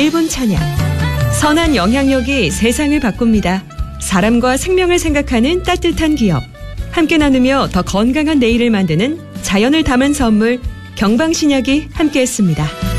1분 찬양. 선한 영향력이 세상을 바꿉니다. 사람과 생명을 생각하는 따뜻한 기업. 함께 나누며 더 건강한 내일을 만드는 자연을 담은 선물 경방신약이 함께했습니다.